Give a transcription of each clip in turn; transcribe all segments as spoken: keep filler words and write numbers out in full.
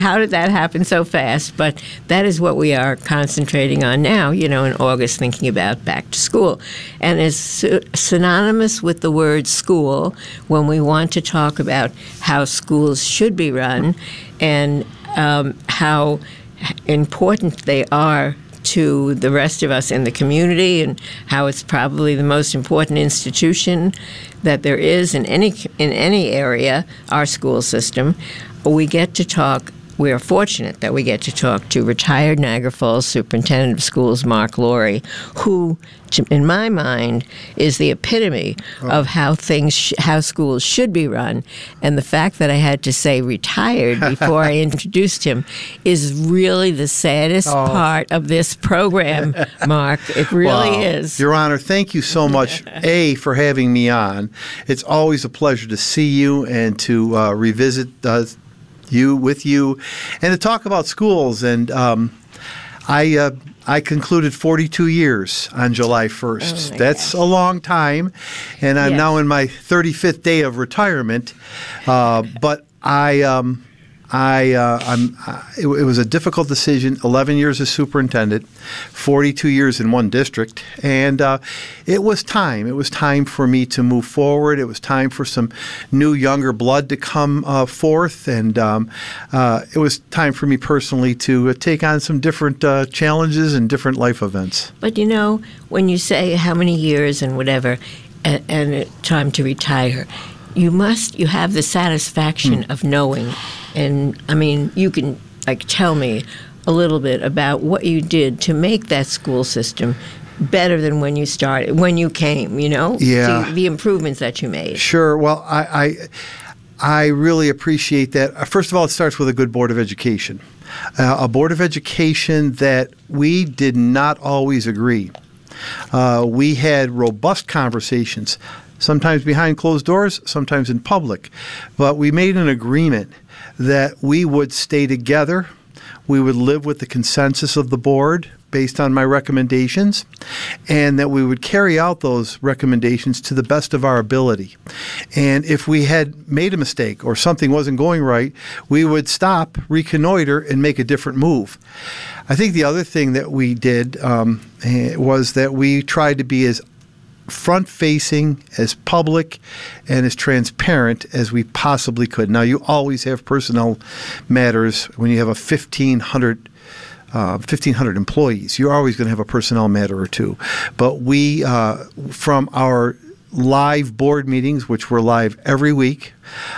how did that happen so fast? But that is what we are concentrating on now, you know, in August, thinking about back to school. And it's synonymous with the word school when we want to talk about how schools should be run and um, how important they are to the rest of us in the community, and how it's probably the most important institution that there is in any in any area, our school system. We get to talk, we are fortunate that we get to talk to retired Niagara Falls Superintendent of Schools, Mark Laurie, who, in my mind, is the epitome oh. of how things, sh- how schools should be run. And the fact that I had to say retired before I introduced him is really the saddest oh. part of this program, Mark. It really wow. is. Your Honor, thank you so much, A, for having me on. It's always a pleasure to see you and to uh, revisit uh, you with you and to talk about schools. And um, I uh, I concluded forty-two years on July first. Oh That's gosh. a long time, and I'm yes. now in my thirty-fifth day of retirement. Uh, but I um, I uh, I'm uh, it, it was a difficult decision. eleven years as superintendent, forty-two years in one district, and uh, it was time. It was time for me to move forward. It was time for some new, younger blood to come uh, forth, and um, uh, it was time for me personally to uh, take on some different uh, challenges and different life events. But you know, when you say how many years and whatever, and, and time to retire, you must, you have the satisfaction mm. of knowing. And, I mean, you can, like, tell me a little bit about what you did to make that school system better than when you started, when you came, you know? Yeah. The, the improvements that you made. Sure. Well, I, I, I really appreciate that. First of all, it starts with a good Board of Education. Uh, a Board of Education that we did not always agree. Uh, we had robust conversations, sometimes behind closed doors, sometimes in public. But we made an agreement that we would stay together, we would live with the consensus of the board based on my recommendations, and that we would carry out those recommendations to the best of our ability. And if we had made a mistake or something wasn't going right, we would stop, reconnoiter, and make a different move. I think the other thing that we did um, was that we tried to be as front-facing, as public, and as transparent as we possibly could. Now, you always have personnel matters when you have a fifteen hundred, uh, fifteen hundred employees. You're always going to have a personnel matter or two. But we, uh, from our live board meetings, which were live every week,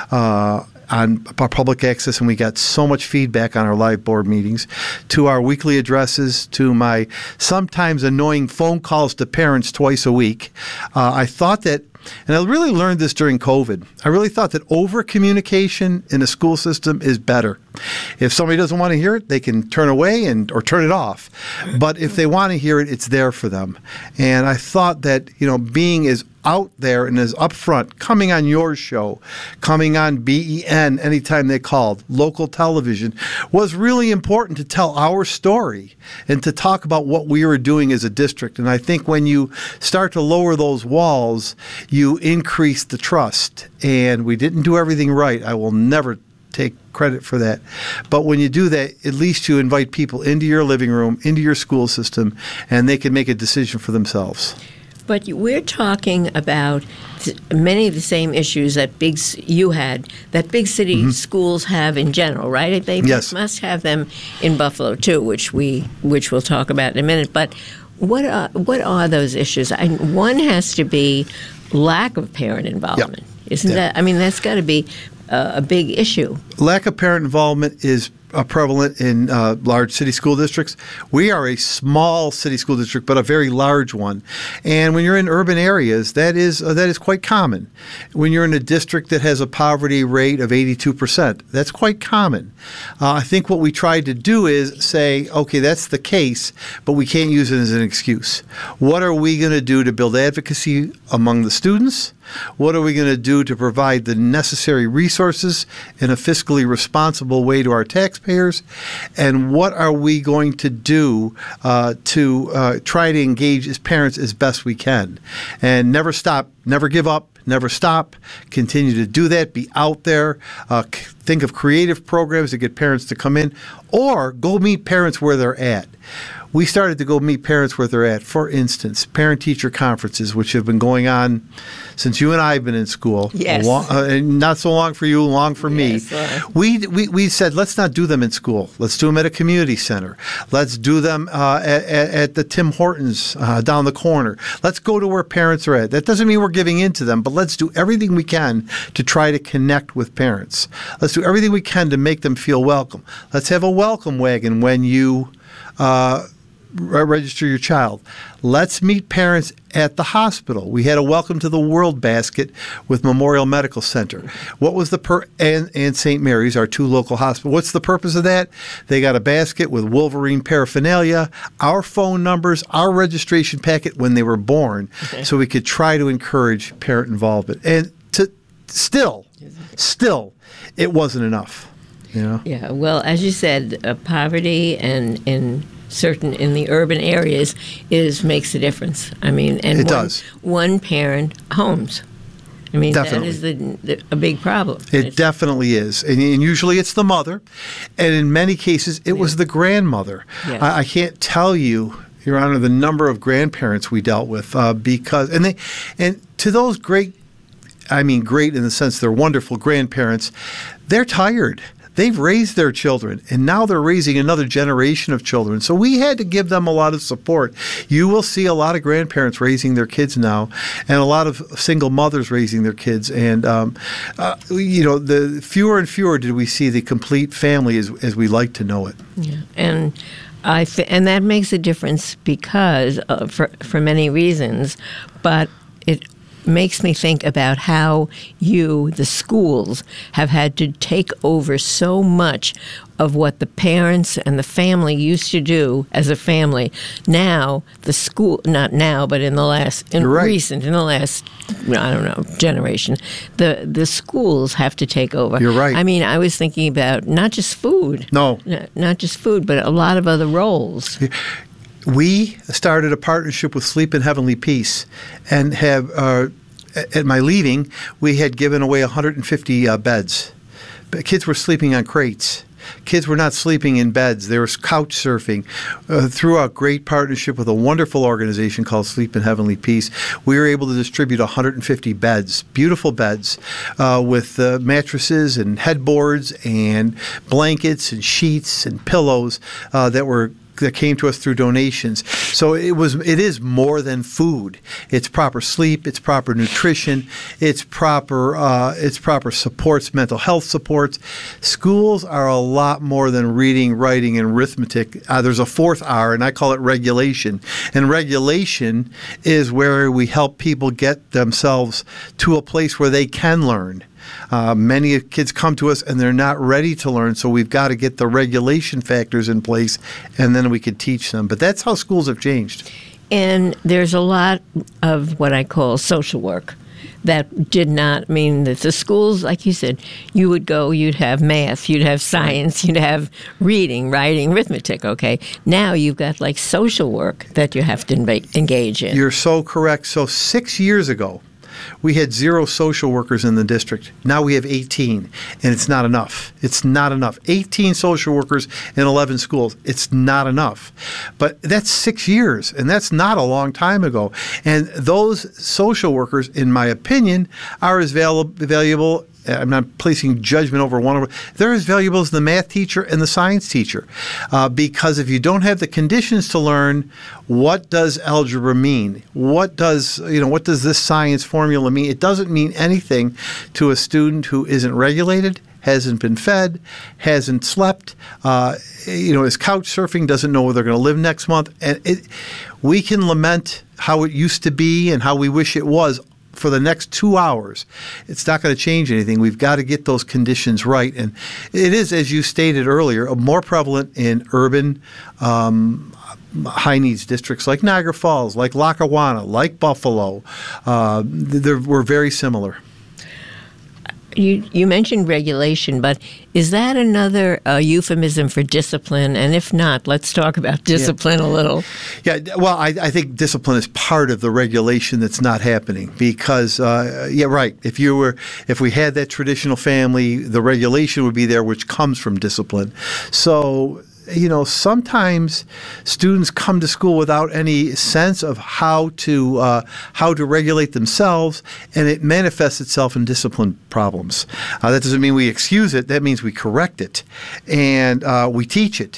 uh, on our public access, and we got so much feedback on our live board meetings, to our weekly addresses, to my sometimes annoying phone calls to parents twice a week. Uh, I thought that, and I really learned this during COVID, I really thought that over-communication in a school system is better. If somebody doesn't want to hear it, they can turn away and or turn it off. But if they want to hear it, it's there for them. And I thought that, you know, being as out there and as upfront, coming on your show, coming on B E N anytime they called, local television, was really important to tell our story and to talk about what we were doing as a district. And I think when you start to lower those walls, you increase the trust. And we didn't do everything right. I will never take credit for that. But when you do that, at least you invite people into your living room, into your school system, and they can make a decision for themselves. But we're talking about th- many of the same issues that big you had, that big city mm-hmm. schools have in general, right? They yes. must have them in Buffalo too, which we which we'll talk about in a minute. But what are what are those issues? I, one has to be lack of parent involvement, yep. isn't yep. that? I mean, that's got to be uh, a big issue. Lack of parent involvement is Uh, prevalent in uh, large city school districts. We are a small city school district, but a very large one. And when you're in urban areas, that is uh, that is quite common. When you're in a district that has a poverty rate of eighty-two percent, that's quite common. Uh, I think what we tried to do is say, okay, that's the case, but we can't use it as an excuse. What are we going to do to build advocacy among the students? What are we going to do to provide the necessary resources in a fiscally responsible way to our taxpayers? And what are we going to do uh, to uh, try to engage as parents as best we can? And never stop, never give up, never stop. Continue to do that. Be out there. Uh, c- think of creative programs to get parents to come in, or go meet parents where they're at. We started to go meet parents where they're at. For instance, parent-teacher conferences, which have been going on since you and I have been in school. Yes. Long, uh, and not so long for you, long for me. Yes, uh, we, we we said, let's not do them in school. Let's do them at a community center. Let's do them uh, at, at, at the Tim Hortons uh, down the corner. Let's go to where parents are at. That doesn't mean we're giving in to them, but let's do everything we can to try to connect with parents. Let's do everything we can to make them feel welcome. Let's have a welcome wagon when you uh, register your child. Let's meet parents at the hospital. We had a Welcome to the World basket with Memorial Medical Center. What was the per and, and Saint Mary's, our two local hospitals. What's the purpose of that? They got a basket with Wolverine paraphernalia, our phone numbers, our registration packet when they were born, okay, so we could try to encourage parent involvement. And to still, still, it wasn't enough. You know? Yeah. Well, as you said, uh, poverty and and certain in the urban areas is makes a difference. I mean, and it one, does. One parent homes. I mean, Definitely. that is the, the, a big problem. It it's, definitely is, and, and usually it's the mother, and in many cases it yeah. was the grandmother. Yes. I, I can't tell you, Your Honor, the number of grandparents we dealt with uh, because, and they, and to those great, I mean, great in the sense they're wonderful grandparents, they're tired. They've raised their children, and now they're raising another generation of children. So we had to give them a lot of support. You will see a lot of grandparents raising their kids now, and a lot of single mothers raising their kids. And, um, uh, you know, the fewer and fewer did we see the complete family as, as we like to know it. Yeah, and I th- and that makes a difference because uh, for for many reasons, but it makes me think about how you, the schools, have had to take over so much of what the parents and the family used to do as a family. Now, the school, not now, but in the last, in right. recent, in the last, I don't know, generation, the, the schools have to take over. You're right. I mean, I was thinking about not just food. No. Not just food, but a lot of other roles. We started a partnership with Sleep in Heavenly Peace and have, uh, at my leaving, we had given away one hundred fifty uh, beds. But kids were sleeping on crates. Kids were not sleeping in beds. They were couch surfing. Uh, through a great partnership with a wonderful organization called Sleep in Heavenly Peace, we were able to distribute one hundred fifty beds, beautiful beds, uh, with uh, mattresses and headboards and blankets and sheets and pillows uh, that were that came to us through donations. So it was it is more than food. It's proper sleep, it's proper nutrition, it's proper uh, it's proper supports, mental health supports. Schools are a lot more than reading, writing, and arithmetic. Uh, there's a fourth R, and I call it regulation. And regulation is where we help people get themselves to a place where they can learn. Uh, many kids come to us and they're not ready to learn, so we've got to get the regulation factors in place, and then we can teach them. But that's how schools have changed. And there's a lot of what I call social work that did not mean that the schools, like you said, you would go, you'd have math, you'd have science, you'd have reading, writing, arithmetic, okay? Now you've got like social work that you have to engage in. You're so correct. So six years ago, we had zero social workers in the district. Now we have eighteen, and it's not enough. It's not enough. eighteen social workers in eleven schools. It's not enough. But that's six years, and that's not a long time ago. And those social workers, in my opinion, are as valu- valuable. I'm not placing judgment over one of them. They're as valuable as the math teacher and the science teacher. Uh, because if you don't have the conditions to learn, what does algebra mean? What does, you know, what does this science formula mean? It doesn't mean anything to a student who isn't regulated, hasn't been fed, hasn't slept, uh, you know, is couch surfing, doesn't know where they're going to live next month. And it, we can lament how it used to be and how we wish it was for the next two hours. It's not going to change anything. We've got to get those conditions right. And it is, as you stated earlier, more prevalent in urban um, high-needs districts like Niagara Falls, like Lackawanna, like Buffalo. Uh, we're very similar. You, you mentioned regulation, but is that another uh, euphemism for discipline? And if not, let's talk about discipline yeah. a little. Yeah, well, I, I think discipline is part of the regulation that's not happening because, uh, yeah, right. If you were, if we had that traditional family, the regulation would be there, which comes from discipline. So, you know, sometimes students come to school without any sense of how to uh, how to regulate themselves, and it manifests itself in discipline problems. Uh, that doesn't mean we excuse it. That means we correct it, and uh, we teach it,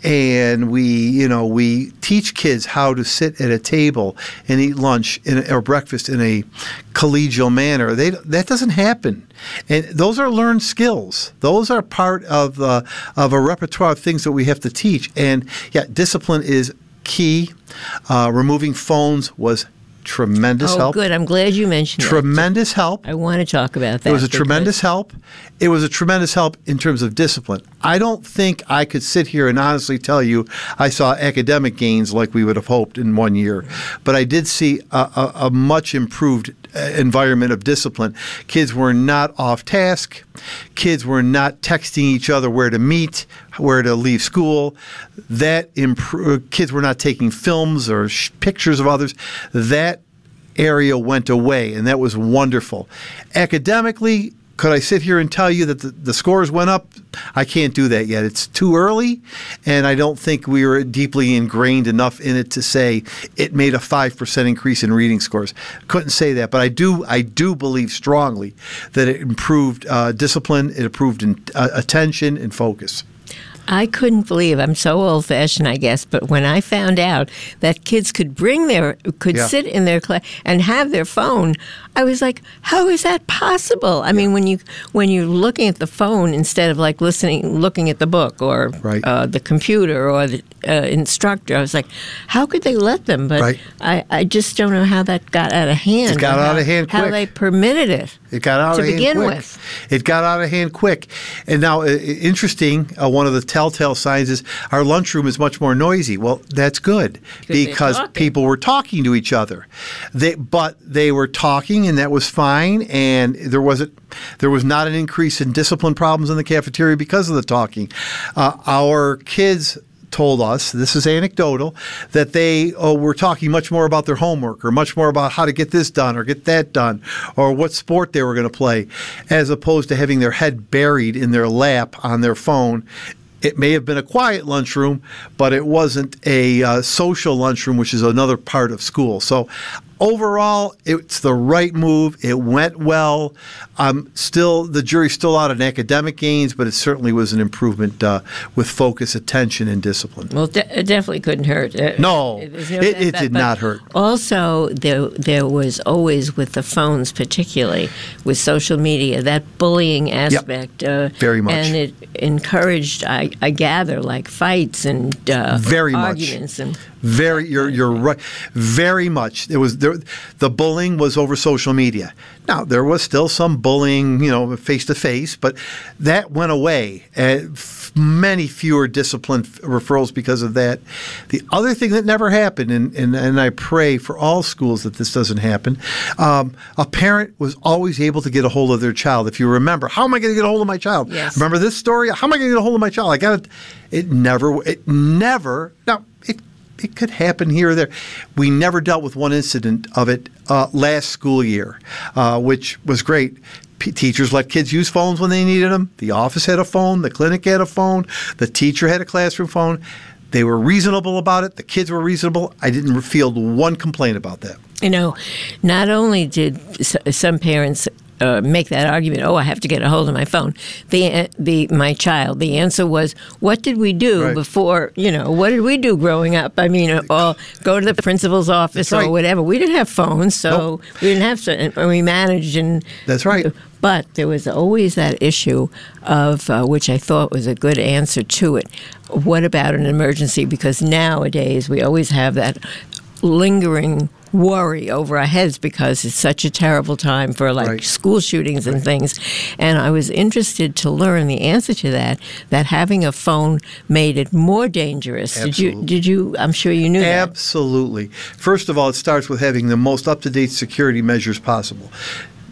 and we you know we teach kids how to sit at a table and eat lunch in a, or breakfast in a collegial manner. They that doesn't happen. And those are learned skills. Those are part of uh, of a repertoire of things that we have to teach. And yeah, discipline is key. Uh, removing phones was tremendous oh, help. good. I'm glad you mentioned tremendous that. help. I want to talk about that. It was a tremendous help. It was a tremendous help in terms of discipline. I don't think I could sit here and honestly tell you I saw academic gains like we would have hoped in one year, but I did see a, a, a much improved environment of discipline. Kids were not off task. Kids were not texting each other where to meet, where to leave school. That impro- kids were not taking films or sh- pictures of others. That area went away, and that was wonderful. Academically, could I sit here and tell you that the, the scores went up? I can't do that yet. It's too early, and I don't think we were deeply ingrained enough in it to say it made a five percent increase in reading scores. Couldn't say that, but I do I do believe strongly that it improved uh, discipline, it improved in, uh, attention and focus. I couldn't believe, I'm so old-fashioned, I guess, but when I found out that kids could bring their, could Yeah. sit in their class and have their phone, I was like, how is that possible? I mean, when you when you're looking at the phone instead of like listening, looking at the book or Right. uh, the computer or the uh, instructor, I was like, how could they let them? But Right. I, I just don't know how that got out of hand. It got or out how, of hand How quick. they permitted it. It got out to of hand begin quick. with. It got out of hand quick. And now, uh, interesting, uh, one of the telltale signs is our lunchroom is much more noisy. Well, that's good they're because talking. people were talking to each other. They, but they were talking, and that was fine. And there wasn't, there was not an increase in discipline problems in the cafeteria because of the talking. Uh, our kids told us, this is anecdotal, that they oh, were talking much more about their homework or much more about how to get this done or get that done or what sport they were going to play, as opposed to having their head buried in their lap on their phone. It may have been a quiet lunchroom, but it wasn't a uh, social lunchroom, which is another part of school. So overall, it's the right move. It went well. Um, still, the jury's still out on academic gains, but it certainly was an improvement uh, with focus, attention, and discipline. Well, de- it definitely couldn't hurt. Uh, No, there's no it, doubt it about- did but not hurt. Also, there there was always with the phones, particularly with social media, that bullying aspect. Uh, Very much. and it encouraged, I, I gather, like fights and uh, Very much. arguments and. Very, you're you're right. Very much. It was there. The bullying was over social media. Now there was still some bullying, you know, face to face, but that went away. Uh, f- many fewer discipline f- referrals because of that. The other thing that never happened, and and, and I pray for all schools that this doesn't happen. Um, a parent was always able to get a hold of their child. If you remember, how am I going to get a hold of my child? Yes. Remember this story? How am I going to get a hold of my child? I got it. It never. It never. Now it. It could happen here or there. We never dealt with one incident of it uh, last school year, uh, which was great. P- teachers let kids use phones when they needed them. The office had a phone. The clinic had a phone. The teacher had a classroom phone. They were reasonable about it. The kids were reasonable. I didn't field one complaint about that. You know, not only did s- some parents uh, make that argument, oh, I have to get a hold of my phone, the the my child, the answer was, what did we do Right. before, you know, what did we do growing up? I mean, uh, go to the principal's office That's right. or whatever. We didn't have phones, so Nope. we didn't have to, and we managed. And That's right. But there was always that issue of, uh, which I thought was a good answer to it. What about an emergency? Because nowadays we always have that lingering worry over our heads because it's such a terrible time for like Right. school shootings and things. And I was interested to learn the answer to that, that having a phone made it more dangerous. Did you, Absolutely. did you, I'm sure you knew that. Absolutely. First of all, it starts with having the most up-to-date security measures possible.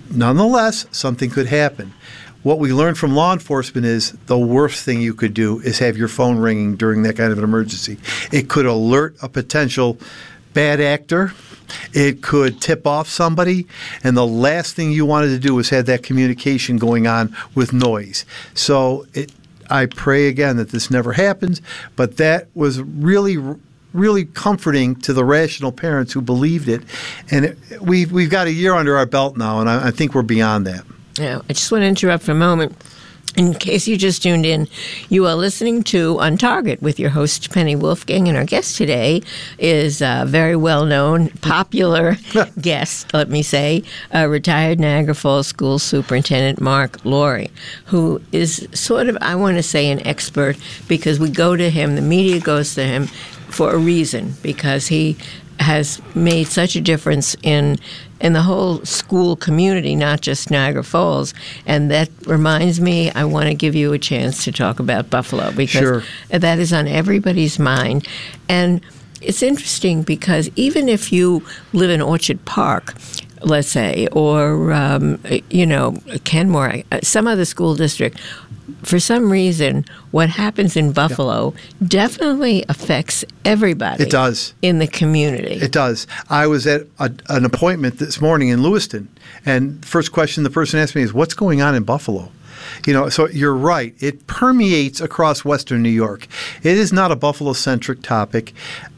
nonetheless, something could happen. What we learned from law enforcement is the worst thing you could do is have your phone ringing during that kind of an emergency. It could alert a potential bad actor. It could tip off somebody, and the last thing you wanted to do was have that communication going on with noise. So it, I pray again that this never happens, but that was really, really comforting to the rational parents who believed it. And it, we've, we've got a year under our belt now, and I, I think we're beyond that. Yeah, I just want to interrupt for a moment. In case you just tuned in, you are listening to On Target with your host, Penny Wolfgang, and our guest today is a very well-known, popular guest, let me say, uh, retired Niagara Falls School Superintendent Mark Laurie, who is sort of, I want to say, an expert because we go to him, the media goes to him for a reason, because he has made such a difference in in the whole school community, not just Niagara Falls. And that reminds me, I want to give you a chance to talk about Buffalo, because Sure. that is on everybody's mind. And it's interesting because even if you live in Orchard Park, let's say, or, um, you know, Kenmore, some other school district, for some reason, what happens in Buffalo yep. definitely affects everybody. It does. In the community. It does. I was at a, an appointment this morning in Lewiston, and the first question the person asked me is, what's going on in Buffalo? You know, so you're right. It permeates across Western New York. It is not a Buffalo-centric topic.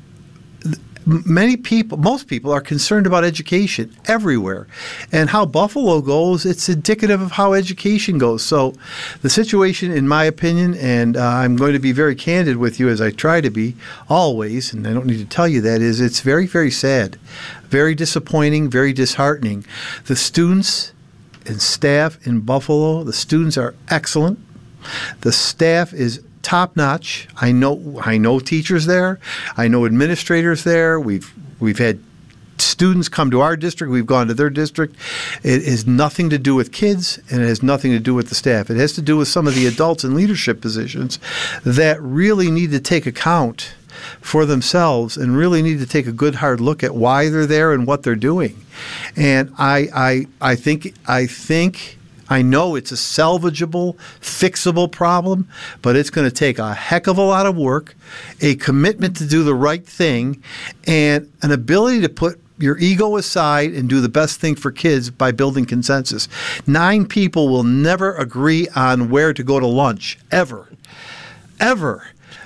Many people, most people are concerned about education everywhere. And how Buffalo goes, it's indicative of how education goes. So the situation, in my opinion, and uh, I'm going to be very candid with you as I try to be always, and I don't need to tell you that, is it's very, very sad, very disappointing, very disheartening. The students and staff in Buffalo, the students are excellent. The staff is top-notch. I know I know teachers there. I know administrators there. We've we've had students come to our district. We've gone to their district. It has nothing to do with kids, and it has nothing to do with the staff. It has to do with some of the adults in leadership positions that really need to take account for themselves and really need to take a good hard look at why they're there and what they're doing. And I I I think I think I know it's a salvageable, fixable problem, but it's going to take a heck of a lot of work, a commitment to do the right thing, and an ability to put your ego aside and do the best thing for kids by building consensus. Nine people will never agree on where to go to lunch, ever, ever.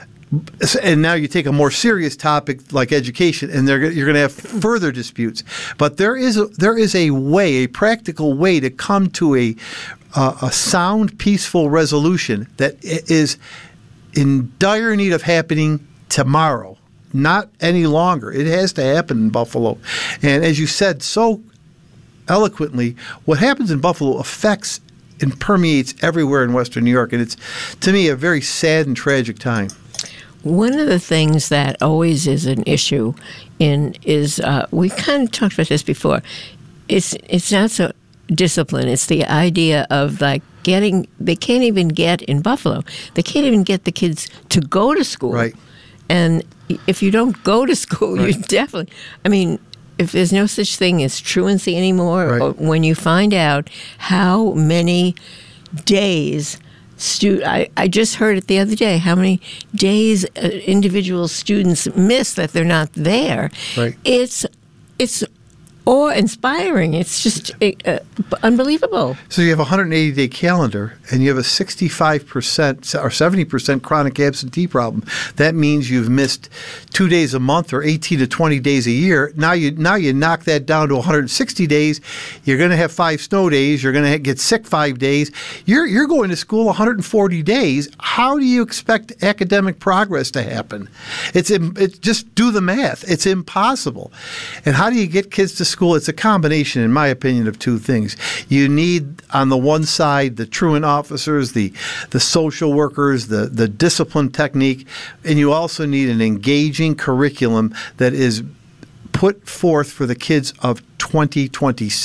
And now you take a more serious topic like education, and they're, you're going to have further disputes. But there is a, there is a way, a practical way to come to a uh, a sound, peaceful resolution that is in dire need of happening tomorrow, not any longer. It has to happen in Buffalo. And as you said so eloquently, what happens in Buffalo affects and permeates everywhere in Western New York. And it's, to me, a very sad and tragic time. One of the things that always is an issue in is uh, we kind of talked about this before. It's it's not so discipline. It's the idea of like getting. They can't even get in Buffalo. They can't even get the kids to go to school. Right. And if you don't go to school, right. you definitely. I mean, if there's no such thing as truancy anymore, right. or when you find out how many days. Stu- I, I just heard it the other day, how many days uh, individual students miss that they're not there. Right. It's it's awe-inspiring. It's just uh, unbelievable. So you have a one hundred eighty day calendar, and you have a sixty-five percent or seventy percent chronic absentee problem. That means you've missed two days a month or eighteen to twenty days a year. Now you now you knock that down to one hundred sixty days. You're going to have five snow days. You're going to get sick five days. You're you're going to school one hundred forty days. How do you expect academic progress to happen? It's it's just do the math. It's impossible. And how do you get kids to school? It's a combination, in my opinion, of two things. You need, on the one side, the truant officers, the the social workers, the, the discipline technique, and you also need an engaging curriculum that is put forth for the kids of twenty twenty-six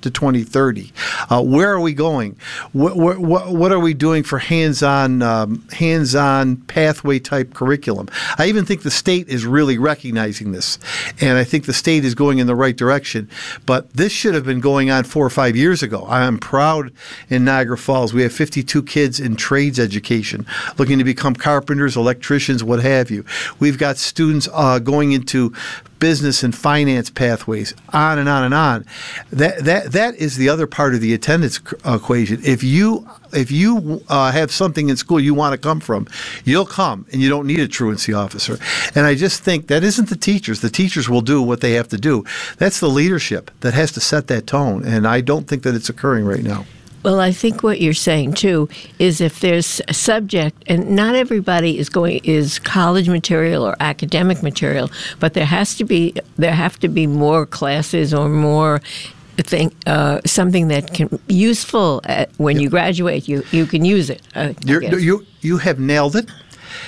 to twenty thirty? Uh, where are we going? What, what, what are we doing for hands-on, um, hands-on pathway type curriculum? I even think the state is really recognizing this, and I think the state is going in the right direction. But this should have been going on four or five years ago. I am proud in Niagara Falls we have fifty-two kids in trades education looking to become carpenters, electricians, what have you. We've got students uh, going into business and finance pathways, on and on and on. That that that is the other part of the attendance equation. If you if you uh, have something in school you want to come from, you'll come, and you don't need a truancy officer. And I just think that isn't the teachers. The teachers will do what they have to do. That's the leadership that has to set that tone, and I don't think that it's occurring right now. Well, I think what you're saying too is if there's a subject, and not everybody is going is college material or academic material, but there has to be there have to be more classes or more thing uh, something that can be useful at, when yeah. you graduate. You you can use it. Uh, You're, you you have nailed it.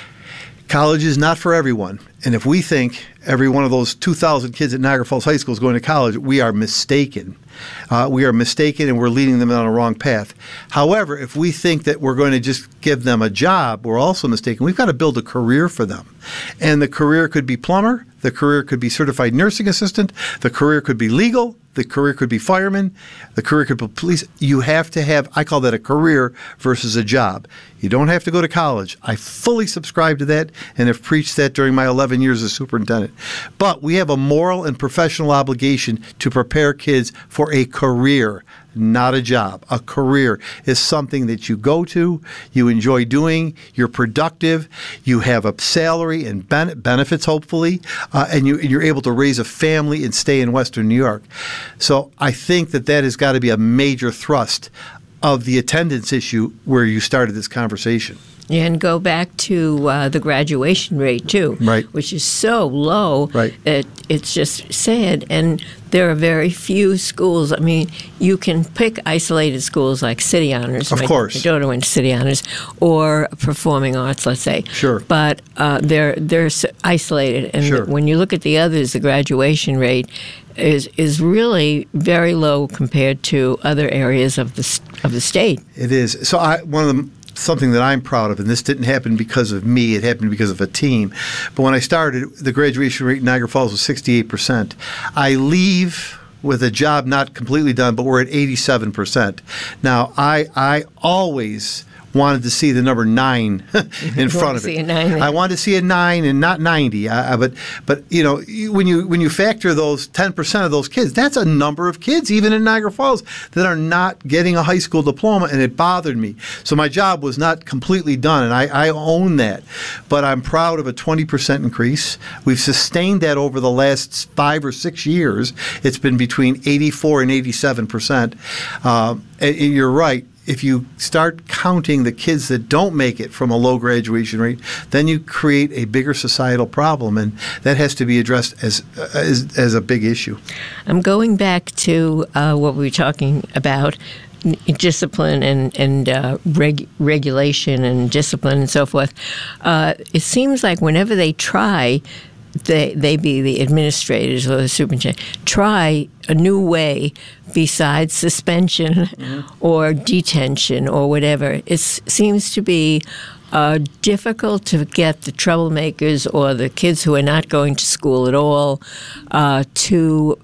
College is not for everyone. And if we think every one of those two thousand kids at Niagara Falls High School is going to college, we are mistaken. Uh, we are mistaken, and we're leading them on a wrong path. However, if we think that we're going to just give them a job, we're also mistaken. We've got to build a career for them. And the career could be plumber. The career could be certified nursing assistant. The career could be legal. The career could be fireman. The career could be police. You have to have, I call that a career versus a job. You don't have to go to college. I fully subscribe to that and have preached that during my eleven years as superintendent. But we have a moral and professional obligation to prepare kids for a career, not a job. A career is something that you go to, you enjoy doing, you're productive, you have a salary and ben- benefits, hopefully, uh, and, you, and you're able to raise a family and stay in Western New York. So I think that that has got to be a major thrust of the attendance issue where you started this conversation. And go back to uh, the graduation rate, too, right. which is so low right. that it's just sad. And there are very few schools. I mean, you can pick isolated schools like City Honors. Of my, course. My daughter went to City Honors, or Performing Arts, let's say. Sure. But uh, they're, they're isolated. And sure. when you look at the others, the graduation rate is is really very low compared to other areas of the of the state. It is. So I one of the something that I'm proud of, and this didn't happen because of me, it happened because of a team. But when I started, the graduation rate in Niagara Falls was sixty-eight percent. I leave with a job not completely done, but we're at eighty-seven percent. Now, I I always wanted to see the number nine in front of it. I wanted to see a nine and not ninety. I, I, but but you know when you when you factor those ten percent of those kids, that's a number of kids even in Niagara Falls that are not getting a high school diploma, and it bothered me. So my job was not completely done, and I, I own that. But I'm proud of a twenty percent increase. We've sustained that over the last five or six years. It's been between eighty-four and eighty-seven percent. Um, and, and you're right. If you start counting the kids that don't make it from a low graduation rate, then you create a bigger societal problem, and that has to be addressed as as, as a big issue. I'm going back to uh, what we were talking about, discipline and, and uh, reg- regulation and discipline and so forth. Uh, it seems like whenever they try, they, they be the administrators or the superintendent, try a new way besides suspension mm-hmm. or detention or whatever. It seems to be uh, difficult to get the troublemakers or the kids who are not going to school at all uh, to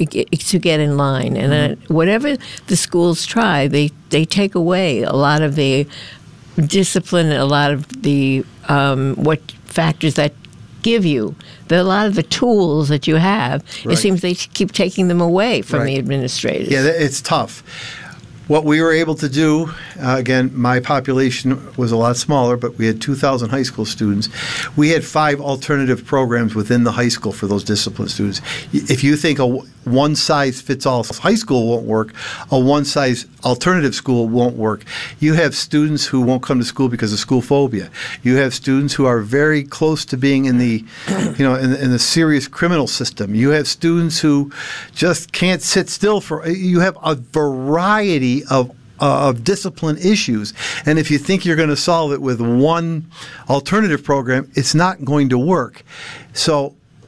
to get in line. And mm-hmm. uh, whatever the schools try, they, they take away a lot of the discipline, a lot of the um, what factors that give you the, a lot of the tools that you have. Right. It seems they keep taking them away from right. the administrators. Yeah, it's tough. What we were able to do, uh, again, my population was a lot smaller, but we had two thousand high school students. We had five alternative programs within the high school for those discipline students. If you think a one-size-fits-all high school won't work, a one-size alternative school won't work. You have students who won't come to school because of school phobia. You have students who are very close to being in the, you know, in, in the serious criminal system. You have students who just can't sit still for. You have a variety of uh, of discipline issues, and if you think you're going to solve it with one alternative program, it's not going to work. So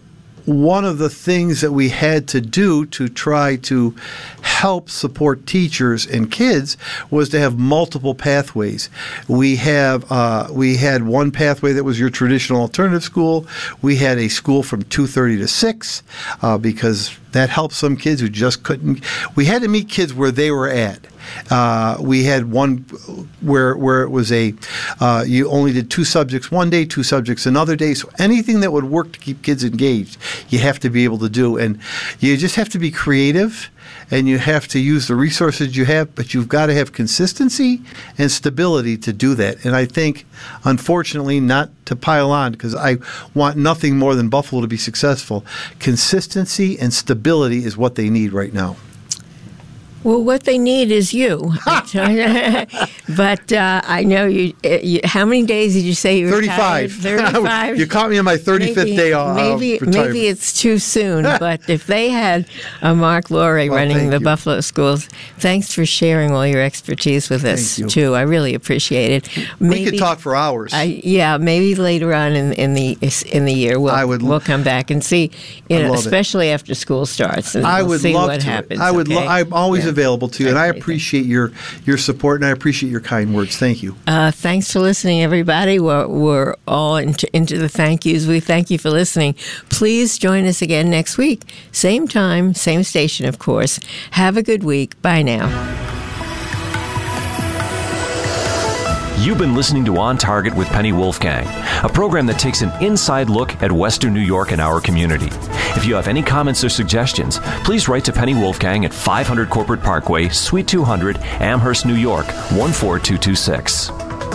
one of the things that we had to do to try to help support teachers and kids was to have multiple pathways. We have uh, we had one pathway that was your traditional alternative school. We had a school from two thirty to six uh, because that helped some kids who just couldn't. We had to meet kids where they were at. Uh, we had one where where it was a uh, you only did two subjects one day, two subjects another day. So anything that would work to keep kids engaged, you have to be able to do, and you just have to be creative, and you have to use the resources you have. But you've got to have consistency and stability to do that. And I think, unfortunately, not to pile on, because I want nothing more than Buffalo to be successful. Consistency and stability is what they need right now. Well, what they need is you. But uh, I know you, you. How many days did you say you were thirty-five. thirty-five. You caught me on my thirty-fifth maybe, day off. Maybe, maybe it's too soon. But if they had a Mark Laurie well, running the you. Buffalo schools, thanks for sharing all your expertise with us too. I really appreciate it. Maybe, we could talk for hours. I, yeah, maybe later on in, in the in the year we'll I would, we'll come back and see. You know, especially it. after school starts, and I we'll would see love what to. happens. I would. Okay? Lo- I'm always yeah. available to you, and I appreciate your your support, and I appreciate your kind words. Thank you. Uh, thanks for listening, everybody. We're, we're all into, into the thank yous. We thank you for listening. Please join us again next week. Same time, same station, of course. Have a good week. Bye now. You've been listening to On Target with Penny Wolfgang, a program that takes an inside look at Western New York and our community. If you have any comments or suggestions, please write to Penny Wolfgang at five hundred Corporate Parkway, Suite two hundred, Amherst, New York, one four two two six.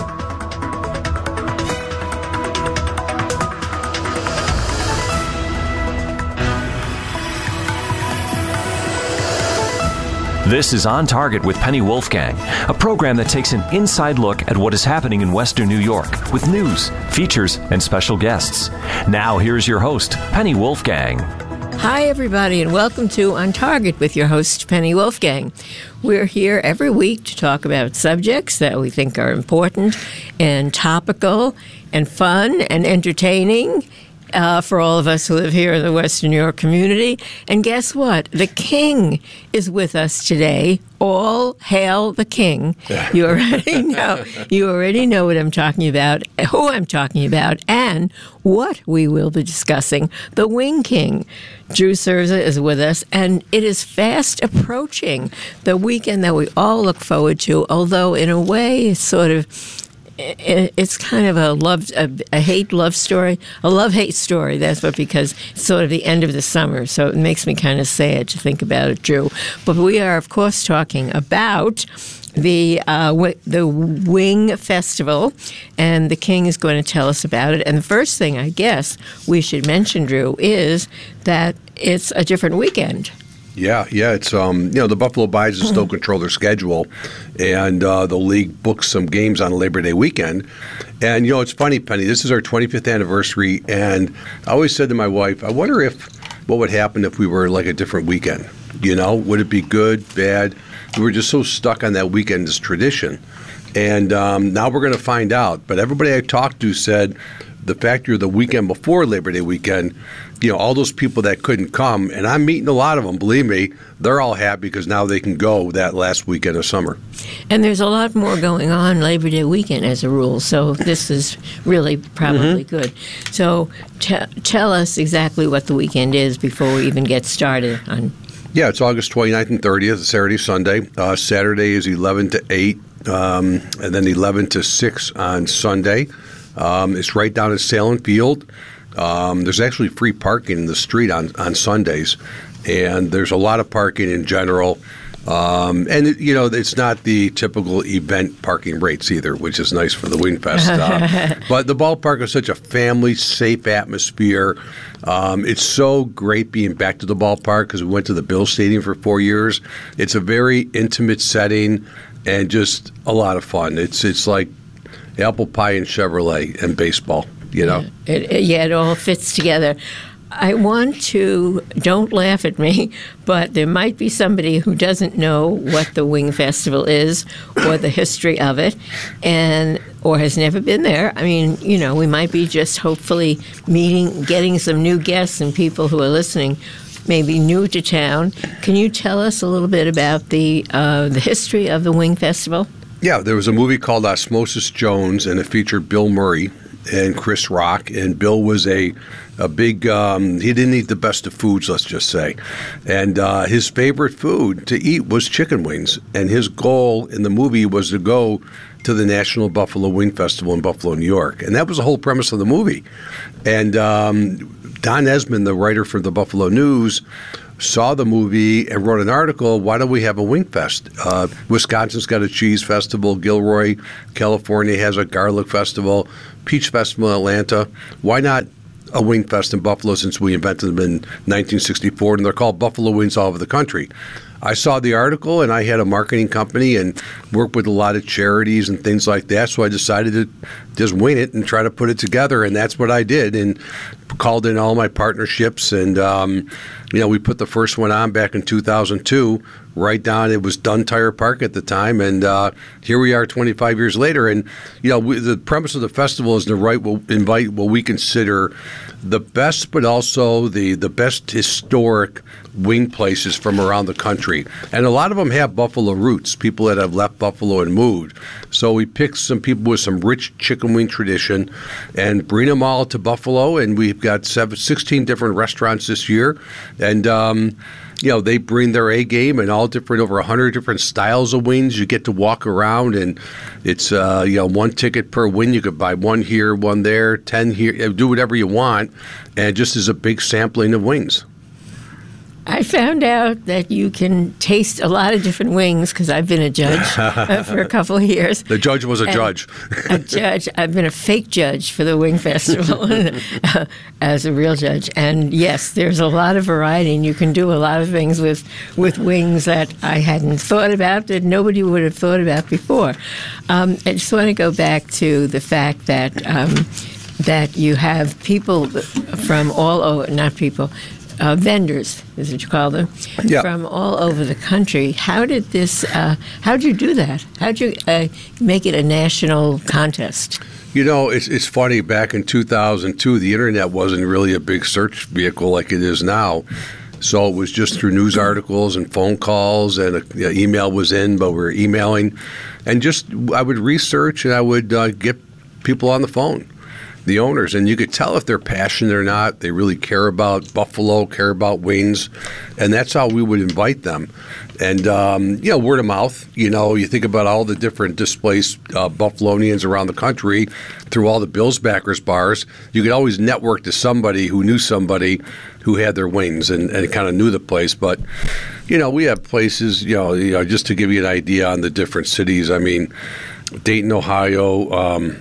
This is On Target with Penny Wolfgang, a program that takes an inside look at what is happening in Western New York with news, features, and special guests. Now, here's your host, Penny Wolfgang. Hi, everybody, and welcome to On Target with your host, Penny Wolfgang. We're here every week to talk about subjects that we think are important and topical and fun and entertaining Uh, for all of us who live here in the Western New York community. And guess what? The King is with us today. All hail the King. You already know. You already know what I'm talking about, who I'm talking about, and what we will be discussing. The Wing King. Drew Cerza is with us, and it is fast approaching the weekend that we all look forward to, although in a way it's sort of it's kind of a love, a, a hate-love story, a love-hate story. That's what, because it's sort of the end of the summer, so it makes me kind of sad to think about it, Drew. But we are, of course, talking about the uh, w- the Wing Festival, and the King is going to tell us about it. And the first thing, I guess, we should mention, Drew, is that it's a different weekend. Yeah, yeah. It's um, you know, the Buffalo Bisons still control their schedule, and uh, the league books some games on Labor Day weekend. And you know, it's funny, Penny. This is our twenty-fifth anniversary, and I always said to my wife, I wonder if what would happen if we were like a different weekend. You know, would it be good, bad? We were just so stuck on that weekend as tradition, and um, now we're going to find out. But everybody I talked to said the fact you're the weekend before Labor Day weekend, you know, all those people that couldn't come, and I'm meeting a lot of them, believe me, they're all happy because now they can go that last weekend of summer. And there's a lot more going on Labor Day weekend as a rule, so this is really probably mm-hmm. good. So t- tell us exactly what the weekend is before we even get started on. Yeah, it's August twenty-ninth and thirtieth, Saturday, Sunday. Uh, Saturday is eleven to eight, um, and then eleven to six on Sunday. Um, it's right down at Salem Field. Um, there's actually free parking in the street on, on Sundays, and there's a lot of parking in general. Um, and, it, you know, it's not the typical event parking rates either, which is nice for the Wingfest. Uh, but the ballpark is such a family, safe atmosphere. Um, it's so great being back to the ballpark because we went to the Bill Stadium for four years. It's a very intimate setting and just a lot of fun. It's it's like apple pie and Chevrolet and baseball, you know? Yeah, it, yeah, it all fits together. I want to, don't laugh at me, but there might be somebody who doesn't know what the Wing Festival is or the history of it. And or has never been there, I mean, you know, we might be just hopefully meeting, getting some new guests and people who are listening, maybe new to town. Can you tell us a little bit about the uh, the history of the Wing Festival? Yeah, there was a movie called Osmosis Jones, and it featured Bill Murray and Chris Rock. And Bill was a a big, um, he didn't eat the best of foods, let's just say. And uh, his favorite food to eat was chicken wings. And his goal in the movie was to go to the National Buffalo Wing Festival in Buffalo, New York. And that was the whole premise of the movie. And um, Don Esmond, the writer for the Buffalo News, saw the movie and wrote an article, why don't we have a Wing Fest? Uh, Wisconsin's got a cheese festival. Gilroy, California has a garlic festival. Peach Festival in Atlanta. Why not a Wing Fest in Buffalo, since we invented them in nineteen sixty-four, and they're called Buffalo Wings all over the country. I saw the article, and I had a marketing company and worked with a lot of charities and things like that, so I decided to just wing it and try to put it together, and that's what I did, and called in all my partnerships, and um, you know, we put the first one on back in two thousand two, right down, it was Dunn Tire Park at the time, and uh, here we are twenty-five years later, and you know, we, the premise of the festival is to right, we'll invite what we consider the best, but also the, the best historic wing places from around the country. And a lot of them have Buffalo roots, people that have left Buffalo and moved. So we picked some people with some rich chicken wing tradition and bring them all to Buffalo. And we've got seven, sixteen different restaurants this year. And, um, you know, they bring their A game and all different, over one hundred different styles of wings. You get to walk around, and it's, uh, you know, one ticket per wing. You could buy one here, one there, ten here, do whatever you want. And just as a big sampling of wings. I found out that you can taste a lot of different wings because I've been a judge uh, for a couple of years. The judge was a and judge. a judge. I've been a fake judge for the Wing Festival uh, as a real judge. And yes, there's a lot of variety, and you can do a lot of things with, with wings that I hadn't thought about, that nobody would have thought about before. Um, I just want to go back to the fact that um, that you have people from all over, not people, Uh, vendors, is what you call them, yeah. from all over the country. How did this, uh, how did you do that? How did you uh, make it a national contest? You know, it's it's funny, back in two thousand two, the internet wasn't really a big search vehicle like it is now. So it was just through news articles and phone calls, and a, you know, email was in, but we were emailing. And just, I would research, and I would uh, get people on the phone, the owners, and you could tell if they're passionate or not. They really care about Buffalo, care about wings, and that's how we would invite them. And, um, you know, word of mouth, you know, you think about all the different displaced uh, Buffalonians around the country through all the Bills backers bars. You could always network to somebody who knew somebody who had their wings and, and kind of knew the place. But, you know, we have places, you know, you know, just to give you an idea on the different cities. I mean, Dayton, Ohio, um,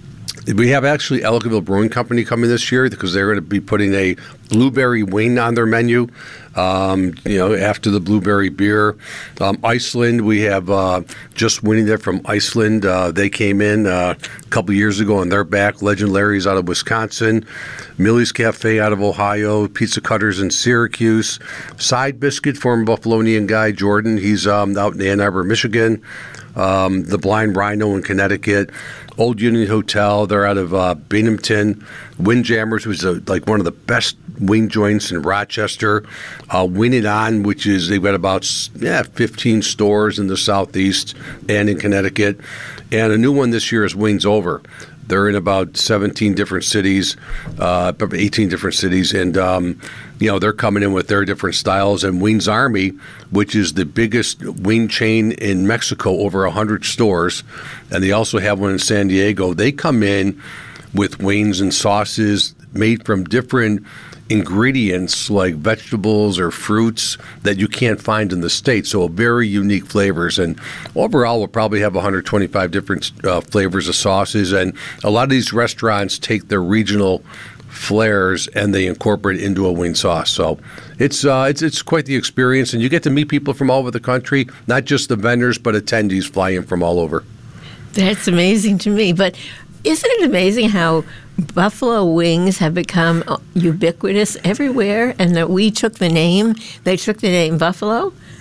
we have actually Ellicottville Brewing Company coming this year because they're going to be putting a blueberry wing on their menu, um, you know, after the blueberry beer. Um, Iceland, we have uh, just winning there from Iceland. Uh, they came in uh, a couple years ago, and they're back. Legend Larry's out of Wisconsin. Millie's Cafe out of Ohio. Pizza Cutters in Syracuse. Side Biscuit, former Buffalonian guy, Jordan. He's um, out in Ann Arbor, Michigan. Um, the Blind Rhino in Connecticut. Old Union Hotel, they're out of uh, Binghamton. Windjammers was a, like one of the best wing joints in Rochester. Uh, Win It On, which is, they've got about yeah, fifteen stores in the Southeast and in Connecticut. And a new one this year is Wings Over. They're in about seventeen different cities, uh, eighteen different cities, and um, you know, they're coming in with their different styles. And Wings Army, which is the biggest wing chain in Mexico, over one hundred stores, and they also have one in San Diego. They come in with wings and sauces made from different ingredients like vegetables or fruits that you can't find in the States. So very unique flavors. And overall, we'll probably have one hundred twenty-five different uh, flavors of sauces. And a lot of these restaurants take their regional flares and they incorporate it into a wing sauce. So it's uh, it's it's quite the experience. And you get to meet people from all over the country, not just the vendors, but attendees fly in from all over. That's amazing to me. But isn't it amazing how Buffalo wings have become ubiquitous everywhere, and that we took the name, they took the name Buffalo?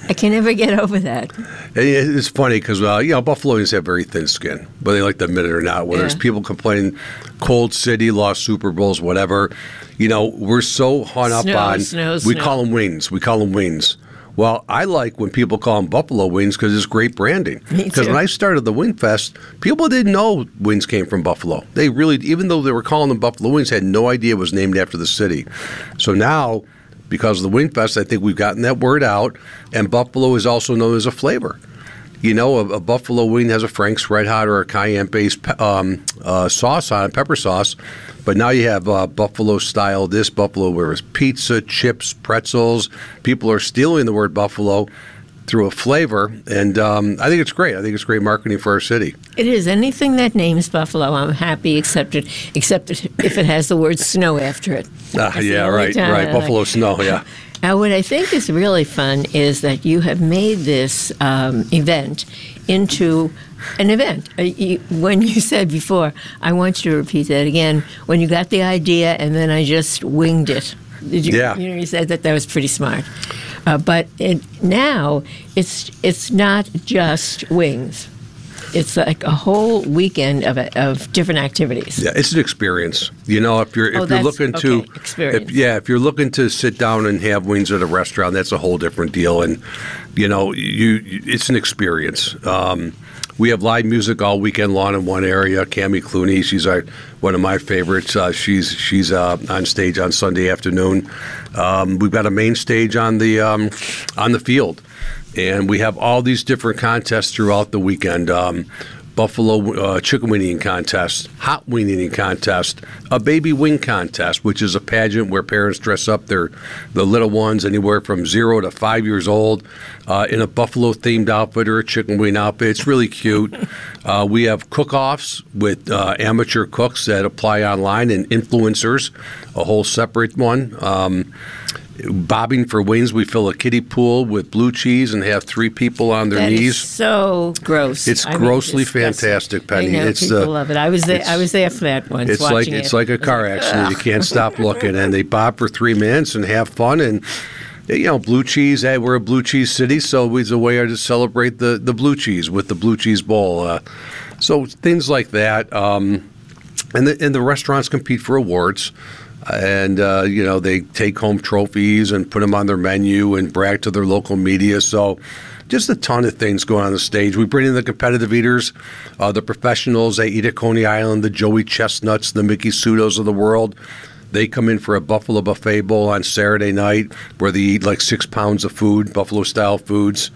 I can never get over that. It's funny because, uh, you know, Buffaloians have very thin skin, whether they like to admit it or not. Whether Yeah. it's people complaining, cold city, lost Super Bowls, whatever. You know, we're so hung up Snow, on, snow, we snow. call them wings. We call them wings. Well, I like when people call them Buffalo Wings because it's great branding. Me Because too. when I started the Wing Fest, people didn't know wings came from Buffalo. They really, even though they were calling them Buffalo Wings, had no idea it was named after the city. So now, because of the Wing Fest, I think we've gotten that word out, and Buffalo is also known as a flavor. You know, a, a buffalo wing has a Frank's Red Hot or a cayenne-based pe- um, uh, sauce on it, pepper sauce. But now you have uh, buffalo style, this buffalo, where it's pizza, chips, pretzels. People are stealing the word buffalo through a flavor, and um, I think it's great. I think it's great marketing for our city. It is. Anything that names Buffalo, I'm happy, except it, except it, if it has the word snow after it. Ah, That's the yeah, only right, time right. I Buffalo like- snow, yeah. Now, what I think is really fun is that you have made this um, event into an event. Uh, you, when you said before, I want you to repeat that again, when you got the idea and then I just winged it. Did you, Yeah. you know, you said that that was pretty smart. Uh, but it, now it's it's not just wings. It's like a whole weekend of of different activities. Yeah, it's an experience. You know, if you're if Oh, you're that's- looking to, okay, experience. if, yeah, if you're looking to sit down and have wings at a restaurant, that's a whole different deal. And you know, you, you it's an experience. Um, we have live music all weekend long in one area. Cammie Clooney, she's our one of my favorites. Uh, she's she's uh, on stage on Sunday afternoon. Um, we've got a main stage on the um, on the field. And we have all these different contests throughout the weekend. Um, Buffalo uh, chicken wing eating contest, hot wing eating contest, a baby wing contest, which is a pageant where parents dress up their the little ones anywhere from zero to five years old uh, in a buffalo themed outfit or a chicken wing outfit. It's really cute. Uh, we have cook-offs with uh, amateur cooks that apply online and influencers, a whole separate one. Um, Bobbing for wings, we fill a kiddie pool with blue cheese and have three people on their That is knees. so gross. It's I mean, grossly disgusting. fantastic, Penny. I know, It's people the- love it. I was there. it's- I was there for that once. It's like watching it's it. like a car accident. You can't stop looking, and they bob for three minutes and have fun. And you know, blue cheese. Hey, we're a blue cheese city, so it's a way to celebrate the the blue cheese with the blue cheese bowl. Uh, so things like that, um, and the and the restaurants compete for awards. And, uh, you know, they take home trophies and put them on their menu and brag to their local media. So just a ton of things going on the stage. We bring in the competitive eaters, uh, the professionals. They eat at Coney Island, the Joey Chestnuts, the Mickey Sudos of the world. They come in for a Buffalo Buffet Bowl on Saturday night where they eat like six pounds of food, Buffalo-style foods.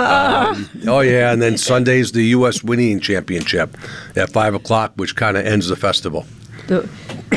Um, oh, yeah, and then Sunday's the U S Winning Championship at five o'clock, which kind of ends the festival. The-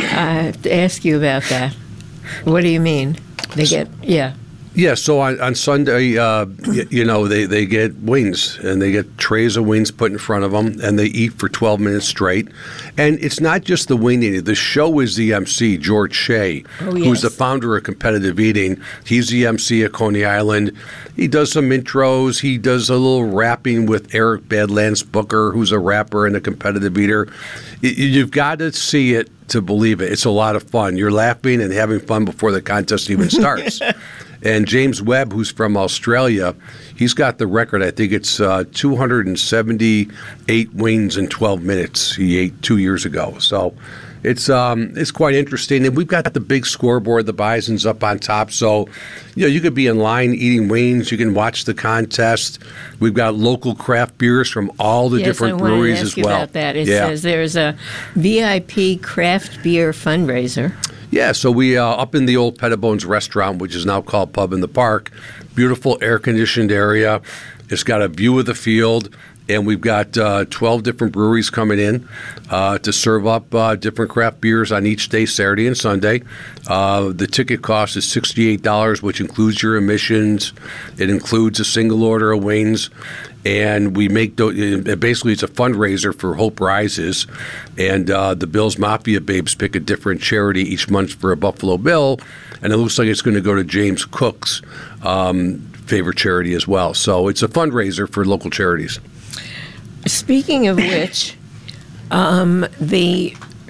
I have to ask you about that. What do you mean? They get yeah. Yeah, so on, on Sunday, uh, y- you know, they, they get wings, and they get trays of wings put in front of them, and they eat for twelve minutes straight. And it's not just the wing eating. The show is the M C, George Shea, Oh, who's the yes. founder of Competitive Eating. He's the M C at Coney Island. He does some intros. He does a little rapping with Eric Badlands Booker, who's a rapper and a competitive eater. Y- You've got to see it to believe it. It's a lot of fun. You're laughing and having fun before the contest even starts. And James Webb, who's from Australia, he's got the record. I think it's uh, two hundred seventy-eight wings in twelve minutes he ate two years ago. So it's um, it's quite interesting. And we've got the big scoreboard, the Bison's up on top. So, you know, you could be in line eating wings. You can watch the contest. We've got local craft beers from all the yes, different I wanted breweries to ask as you well. about that. It yeah. says there's a V I P craft beer fundraiser. Yeah, so we uh, up in the old Pettibones restaurant, which is now called Pub in the Park. Beautiful air-conditioned area. It's got a view of the field, and we've got uh, twelve different breweries coming in uh, to serve up uh, different craft beers on each day, Saturday and Sunday. Uh, the ticket cost is sixty-eight dollars, which includes your admissions. It includes a single order of wings. And we make do- basically it's a fundraiser for Hope Rises, and uh, the Bills Mafia Babes pick a different charity each month for a Buffalo Bill, and it looks like it's going to go to James Cook's um, favorite charity as well. So it's a fundraiser for local charities. Speaking of which, um, the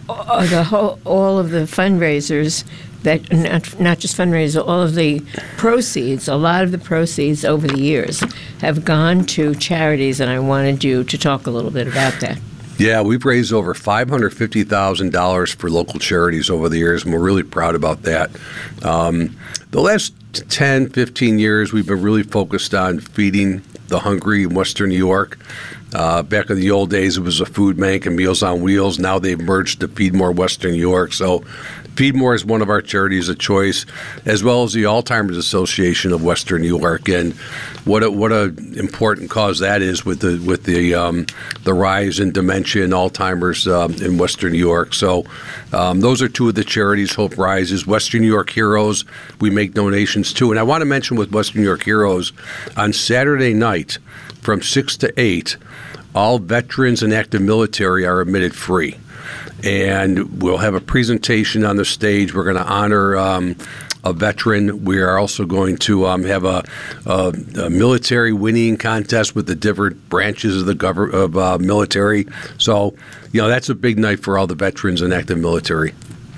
uh, the whole, all of the fundraisers that not, not just fundraisers, all of the proceeds, a lot of the proceeds over the years have gone to charities, and I wanted you to talk a little bit about that. Yeah, we've raised over five hundred fifty thousand dollars for local charities over the years, and we're really proud about that. Um, the last ten, fifteen years, we've been really focused on feeding the hungry in Western New York. Uh, back in the old days, it was a food bank and Meals on Wheels. Now they've merged to Feed More Western New York. So Feed More is one of our charities of choice, as well as the Alzheimer's Association of Western New York. And what a, what a important cause that is with the with the um, the rise in dementia and Alzheimer's um, in Western New York. So um, those are two of the charities. Hope Rises, Western New York Heroes, we make donations to. And I want to mention with Western New York Heroes, on Saturday night from six to eight, all veterans and active military are admitted free. And we'll have a presentation on the stage. We're going to honor um, a veteran. We are also going to um, have a, a, a military winning contest with the different branches of the government of uh, military. So, you know, that's a big night for all the veterans and active military.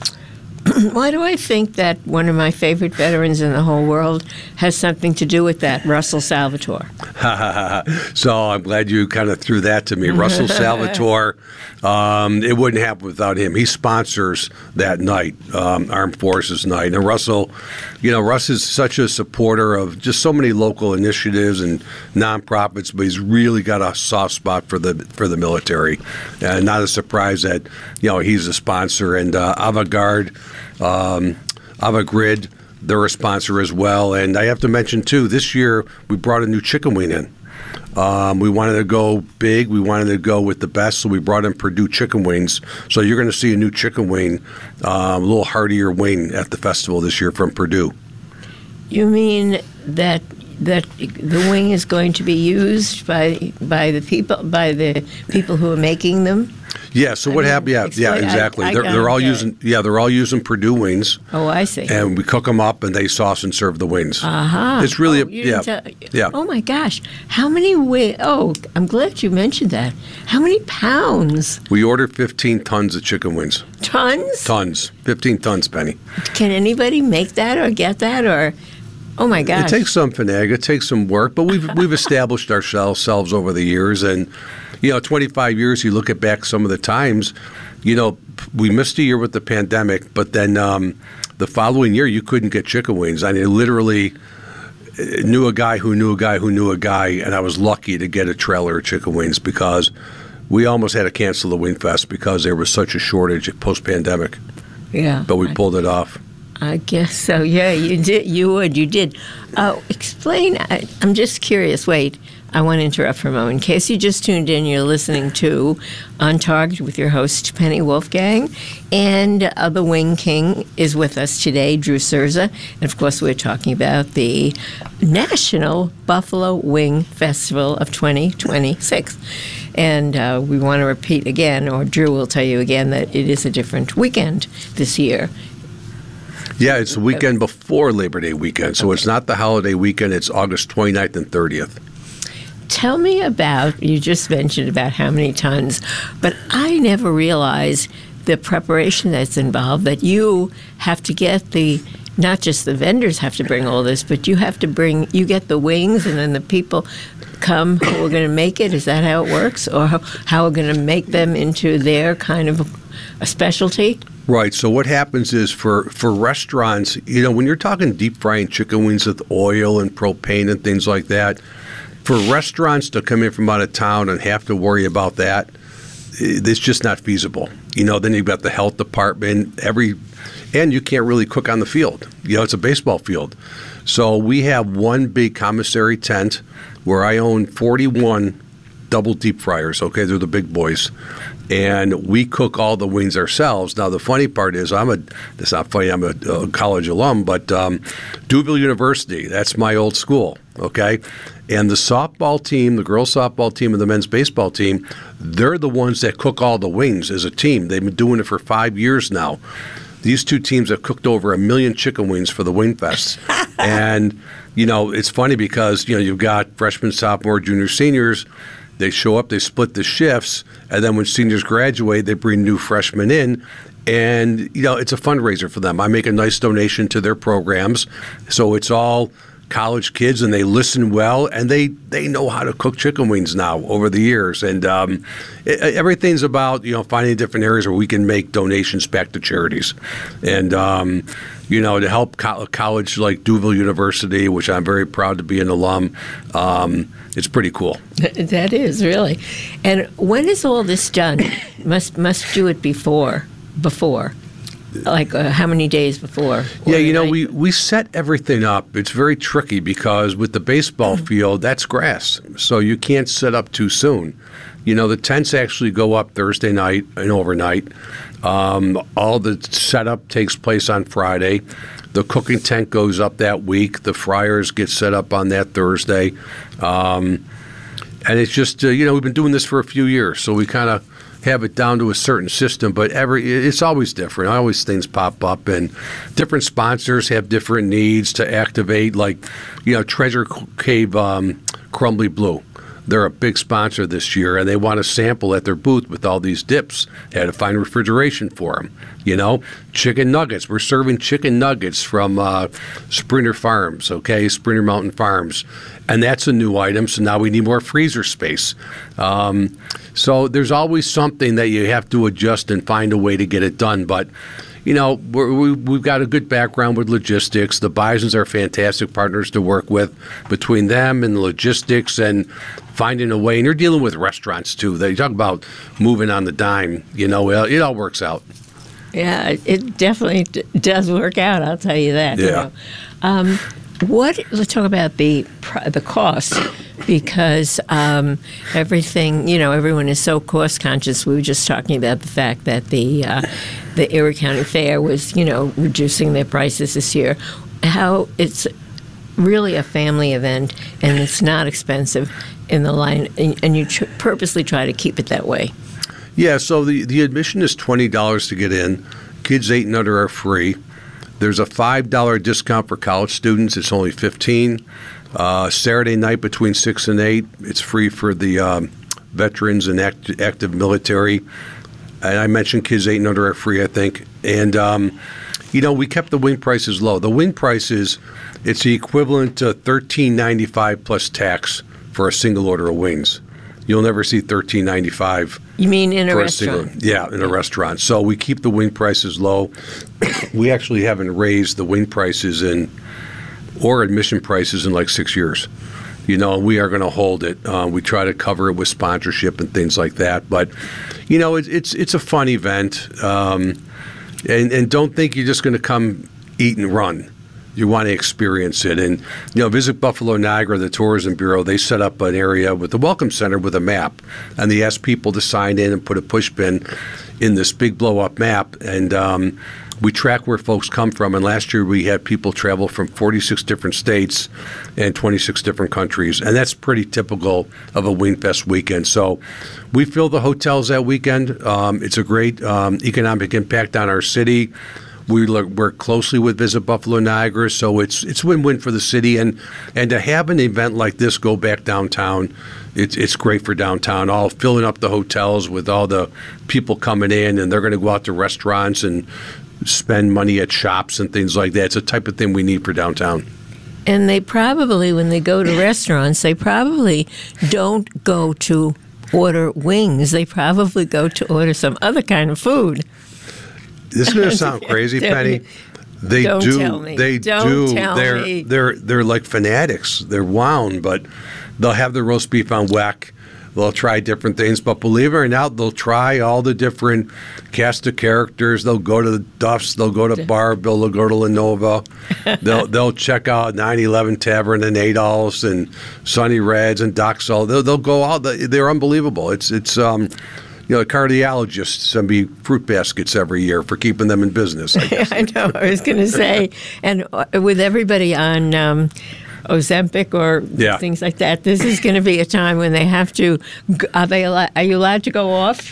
Why do I think that one of my favorite veterans in the whole world has something to do with that, Russell Salvatore? So I'm glad you kind of threw that to me. Russell Salvatore, um, it wouldn't happen without him. He sponsors that night, um, Armed Forces Night. And Russell, you know, Russ is such a supporter of just so many local initiatives and nonprofits, but he's really got a soft spot for the for the military. And not a surprise that, you know, he's a sponsor. And uh, Avantgarde, um, Avagrid, they're a sponsor as well. And I have to mention, too, this year we brought a new chicken wing in. Um, we wanted to go big. We wanted to go with the best, so we brought in Purdue chicken wings. So you're going to see a new chicken wing, um, a little heartier wing at the festival this year from Purdue. You mean that that the wing is going to be used by by the people by the people who are making them? Yeah. So I what mean, happened? Yeah, explain, yeah, exactly. I, I they're, they're all get using. it. Yeah, they're all using Purdue wings. Oh, I see. And we cook them up, and they sauce and serve the wings. Uh-huh. It's really oh, a, you yeah, didn't tell- yeah. Oh my gosh, how many wings? Oh, I'm glad you mentioned that. How many pounds? We ordered fifteen tons of chicken wings. Tons? Tons, fifteen tons, Penny. Can anybody make that or get that or? Oh my gosh! It takes some finagling, it takes some work, but we've we've established ourselves over the years, and you know, twenty-five years. You look at back some of the times, you know, we missed a year with the pandemic, but then um, the following year you couldn't get chicken wings. I mean, literally knew a guy who knew a guy who knew a guy, and I was lucky to get a trailer of chicken wings because we almost had to cancel the Wing Fest because there was such a shortage post pandemic. Yeah, but we I- pulled it off. I guess so. Yeah, you did. You would. You did. Uh, explain. I, I'm just curious. Wait, I want to interrupt for a moment. In case you just tuned in, you're listening to On Target with your host, Penny Wolfgang. And uh, the Wing King is with us today, Drew Cerza. And, of course, we're talking about the National Buffalo Wing Festival of twenty twenty-six. And uh, we want to repeat again, or Drew will tell you again, that it is a different weekend this year. Yeah, it's the weekend before Labor Day weekend, so it's not the holiday weekend. It's August twenty-ninth and thirtieth. Tell me about, you just mentioned about how many tons, but I never realized the preparation that's involved, that you have to get the, not just the vendors have to bring all this, but you have to bring, you get the wings and then the people come who are going to make it. Is that how it works? Or how, how are going to make them into their kind of a specialty? Right. So what happens is for, for restaurants, you know, when you're talking deep frying chicken wings with oil and propane and things like that, for restaurants to come in from out of town and have to worry about that, it's just not feasible. You know, then you've got the health department, every, and you can't really cook on the field. You know, it's a baseball field. So we have one big commissary tent where I own forty-one double deep fryers. Okay, they're the big boys. And we cook all the wings ourselves. Now, the funny part is, I'm a, it's not funny, I'm a, a college alum, but um, Duville University, that's my old school, okay? And the softball team, the girls softball team and the men's baseball team, they're the ones that cook all the wings as a team. They've been doing it for five years now. These two teams have cooked over a million chicken wings for the Wing Fest. And, you know, it's funny because, you know, you've got freshmen, sophomore, junior, seniors. They show up, they split the shifts, and then when seniors graduate, they bring new freshmen in. And, you know, it's a fundraiser for them. I make a nice donation to their programs. So it's all college kids, and they listen well, and they, they know how to cook chicken wings now over the years. And um, it, everything's about, you know, finding different areas where we can make donations back to charities. And, um, you know, to help co- a college like Duvall University, which I'm very proud to be an alum, um, it's pretty cool. That is, really. And when is all this done? must must do it before, before. Like uh, how many days before? Yeah, you know, we, we set everything up. It's very tricky because with the baseball field, that's grass. So you can't set up too soon. You know, the tents actually go up Thursday night and overnight. Um, all the setup takes place on Friday. The cooking tent goes up that week. The fryers get set up on that Thursday. Um, and it's just, uh, you know, we've been doing this for a few years, so we kind of have it down to a certain system, but every it's always different. Always things pop up, and different sponsors have different needs to activate. Like, you know, Treasure Cave um, Crumbly Blue. They're a big sponsor this year, and they want to sample at their booth with all these dips. They had to find refrigeration for them. You know, chicken nuggets. We're serving chicken nuggets from uh, Sprinter Farms, okay, Sprinter Mountain Farms. And that's a new item, so now we need more freezer space. Um, so there's always something that you have to adjust and find a way to get it done. But, you know, we're, we, we've got a good background with logistics. The Bisons are fantastic partners to work with. Between them and the logistics and finding a way, and you're dealing with restaurants, too. They talk about moving on the dime. You know, it all works out. Yeah, it definitely d- does work out. I'll tell you that. Yeah. You know. um, what? Let's talk about the the cost, because um, everything. You know, everyone is so cost conscious. We were just talking about the fact that the uh, the Erie County Fair was, you know, reducing their prices this year. How it's really a family event, and it's not expensive in the line, and, and you tr- purposely try to keep it that way. Yeah, so the, the admission is twenty dollars to get in. Kids eight and under are free. There's a five dollars discount for college students. It's only fifteen dollars. Uh, Saturday night between six and eight, it's free for the um, veterans and act, active military. And I mentioned kids eight and under are free, I think. And, um, you know, we kept the wing prices low. The wing prices, it's the equivalent to thirteen ninety-five plus tax for a single order of wings. You'll never see thirteen ninety-five. You mean in a for restaurant? A single, yeah, in a restaurant. So we keep the wing prices low. We actually haven't raised the wing prices in or admission prices in like six years. You know, we are going to hold it. Uh, we try to cover it with sponsorship and things like that. But, you know, it, it's it's a fun event. Um, and, and don't think you're just going to come eat and run. You want to experience it. And, you know, Visit Buffalo Niagara, the Tourism Bureau, they set up an area with the Welcome Center with a map. And they ask people to sign in and put a push pin in this big blow-up map. And um, we track where folks come from. And last year we had people travel from forty-six different states and twenty-six different countries. And that's pretty typical of a Wingfest weekend. So we fill the hotels that weekend. Um, it's a great um, economic impact on our city. We look, work closely with Visit Buffalo Niagara, so it's it's win-win for the city. And and to have an event like this go back downtown, it's it's great for downtown. All filling up the hotels with all the people coming in, and they're going to go out to restaurants and spend money at shops and things like that. It's the type of thing we need for downtown. And they probably, when they go to restaurants, they probably don't go to order wings. They probably go to order some other kind of food. This is going to sound crazy, Penny. They Don't do. tell me. They Don't do. tell they're me. they're they're like fanatics. They're wound, but they'll have the roast beef on weck. They'll try different things, but believe it or not, they'll try all the different cast of characters. They'll go to the Duff's. They'll go to Barville. They'll go to Lenova. they'll they'll check out nine eleven Tavern and Adolph's and Sunny Reds and Doc Sol. They'll they'll go out. They're unbelievable. It's it's um. You know, cardiologists send me fruit baskets every year for keeping them in business, I guess. I know, I was going to say. And with everybody on um, Ozempic or yeah. things like that, this is going to be a time when they have to, are they allowed, are you allowed to go off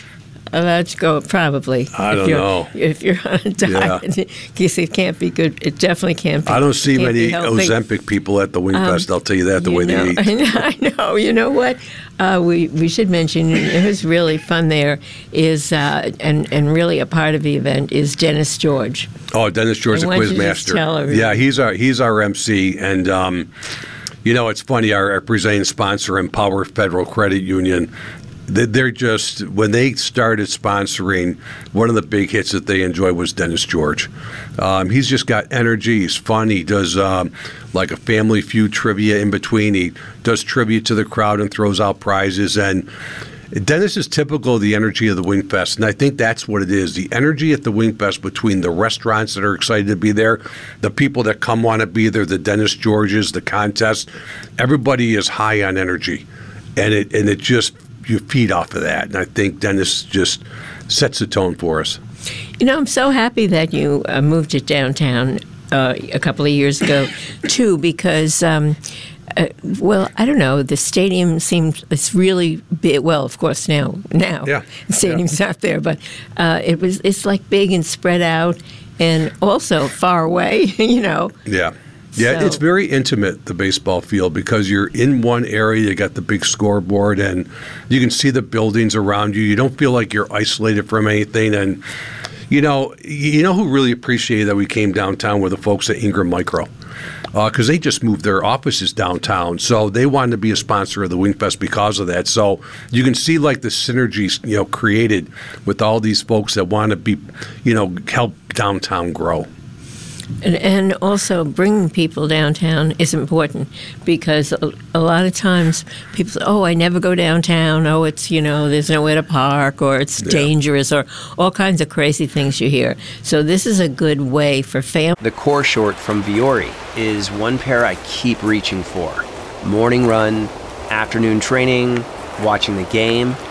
allowed to go? Probably. I if don't you're, know. If you're on a diet, Yeah. because it can't be good. It definitely can't be. I don't see can't many be healthy. Ozempic people at the Wingfest. Um, I'll tell you that, the You way know, they eat. I know, I know. You know what? Uh, we we should mention it was really fun. There is uh, and and really a part of the event is Dennis George. Oh, Dennis George, And the why don't quiz you just master. tell everybody? Yeah, he's our he's our M C, and um, you know it's funny. Our, our presenting sponsor, Empower Federal Credit Union, they- they're just when they started sponsoring, one of the big hits that they enjoy was Dennis George. Um, he's just got energy. He's fun. He does um, like a Family Feud trivia in between. He does tribute to the crowd and throws out prizes. And Dennis is typical of the energy of the Wingfest, and I think that's what it is. The energy at the Wingfest between the restaurants that are excited to be there, the people that come want to be there, the Dennis Georges, the contest, everybody is high on energy. And it and it just, you feed off of that. And I think Dennis just sets the tone for us. You know, I'm so happy that you uh, moved it downtown uh, a couple of years ago, too, because, um, uh, well, I don't know, the stadium seemed, it's really big. Well, of course, now, now Yeah. the stadium's not there, but uh, it was, it's like big and spread out and also far away, you know. Yeah. Yeah, So- it's very intimate, the baseball field, because you're in one area, you got the big scoreboard, and you can see the buildings around you. You don't feel like you're isolated from anything. And, you know, you know who really appreciated that we came downtown were the folks at Ingram Micro, because uh, they just moved their offices downtown. So they wanted to be a sponsor of the Wingfest because of that. So you can see, like, the synergies, you know, created with all these folks that want to be, you know, help downtown grow. And, and also bringing people downtown is important because a, a lot of times people say, oh, I never go downtown. Oh, it's, you know, there's nowhere to park or it's Yeah. dangerous or all kinds of crazy things you hear. So this is a good way for families. The core short from Viore is one pair I keep reaching for. Morning run, afternoon training, watching the game.